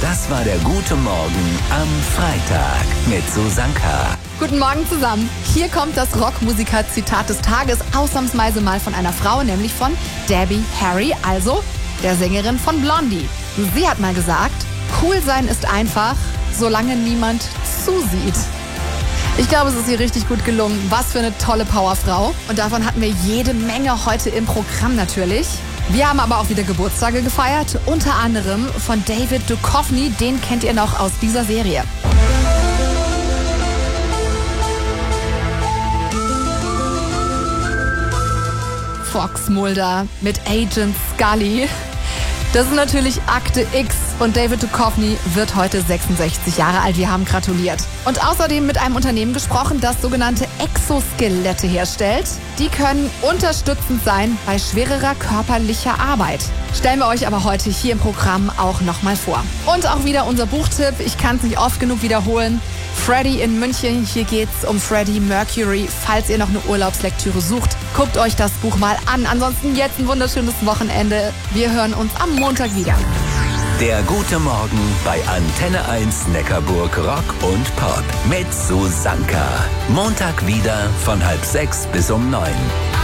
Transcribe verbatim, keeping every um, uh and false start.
Das war der Gute Morgen am Freitag mit Susanka. Guten Morgen zusammen. Hier kommt das Rockmusiker-Zitat des Tages, ausnahmsweise mal von einer Frau, nämlich von Debbie Harry, also der Sängerin von Blondie. Sie hat mal gesagt, cool sein ist einfach, solange niemand zusieht. Ich glaube, es ist ihr richtig gut gelungen. Was für eine tolle Powerfrau. Und davon hatten wir jede Menge heute im Programm natürlich. Wir haben aber auch wieder Geburtstage gefeiert, unter anderem von David Duchovny, den kennt ihr noch aus dieser Serie. Fox Mulder mit Agent Scully. Das ist natürlich Akte X und David Duchovny wird heute sechsundsechzig Jahre alt. Wir haben gratuliert. Und außerdem mit einem Unternehmen gesprochen, das sogenannte Exoskelette herstellt. Die können unterstützend sein bei schwererer körperlicher Arbeit. Stellen wir euch aber heute hier im Programm auch nochmal vor. Und auch wieder unser Buchtipp. Ich kann es nicht oft genug wiederholen. Freddie in München. Hier geht's um Freddie Mercury. Falls ihr noch eine Urlaubslektüre sucht, guckt euch das Buch mal an. Ansonsten jetzt ein wunderschönes Wochenende. Wir hören uns am Montag wieder. Der Gute Morgen bei Antenne eins Neckarburg Rock und Pop mit Susanka. Montag wieder von halb sechs bis um neun.